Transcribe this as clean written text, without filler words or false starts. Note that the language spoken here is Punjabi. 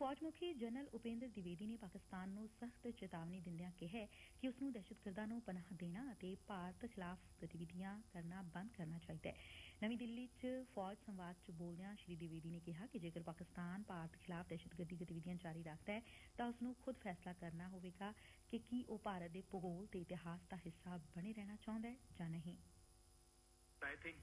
ਫੌਜ ਮੁਖੀ ਜਨਰਲ ਉਪੇਂਦਰ ਦਿਵੇਦੀ ਨੇ ਪਾਕਿਸਤਾਨ ਨੂੰ ਸਖ਼ਤ ਚੇਤਾਵਨੀ ਦਿੰਦਿਆਂ ਕਿਹੈ ਕਿ ਉਸ ਨੂੰ ਦਹਿਸ਼ਤਗਰਦਾਂ ਨੂੰ ਪਨਾਹ ਦੇਣਾ ਅਤੇ ਭਾਰਤ ਖਿਲਾਫ਼ ਗਤੀਵਿਧੀਆਂ ਕਰਨਾ ਬੰਦ ਕਰਨਾ ਚਾਹੀਦੈ ਨਵੀਂ ਦਿੱਲੀ ਚ ਫੌਜ ਸੰਵਾਦ ਚ ਬੋਲਦਿਆਂ ਸ੍ਰੀ ਦਿਵੇਦੀ ਨੇ ਕਿਹਾ ਕਿ ਜੇਕਰ ਪਾਕਿਸਤਾਨ ਭਾਰਤ ਖਿਲਾਫ਼ ਦਹਿਸ਼ਤਗਰਦੀ ਗਤੀਵਿਧੀਆਂ ਜਾਰੀ ਰੱਖਦੈ ਤਾਂ ਉਸ ਨੂੰ ਖੁਦ ਫੈਸਲਾ ਕਰਨਾ ਹੋਵੇਗਾ ਕਿ ਕੀ ਉਹ ਭਾਰਤ ਦੇ ਭੂਗੋਲ ਤੇ ਇਤਿਹਾਸ ਦਾ ਹਿੱਸਾ ਬਣੇ ਰਹਿਣਾ ਚਾਹੁੰਦੈ ਜਾਂ ਨਹੀਂ। I think